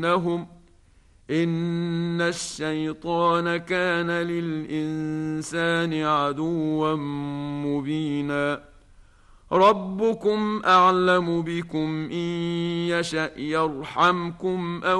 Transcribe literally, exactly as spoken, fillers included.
إنهم إن الشيطان كان للإنسان عدوا مبينا. ربكم أعلم بكم إن يشأ يرحمكم أو